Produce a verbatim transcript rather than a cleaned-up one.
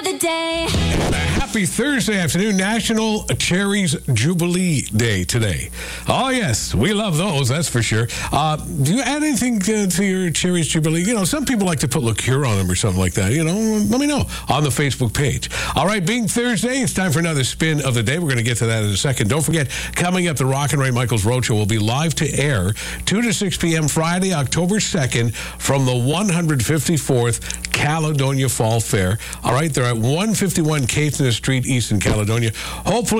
the day. And a happy Thursday afternoon, National Cherries Jubilee Day today. Oh, yes, we love those, that's for sure. Uh, do you add anything to, to your Cherries Jubilee? You know, some people like to put liqueur on them or something like that. You know, let me know on the Facebook page. All right, being Thursday, it's time for another spin of the day. We're going to get to that in a second. Don't forget, coming up, the Rock and Ray Michaels Roadshow will be live to air two to six p.m. Friday, October second, from the one hundred fifty-fourth Caledonia Fall Fair. All right, they're at one fifty-one Caithness Street East in Caledonia. Hopefully,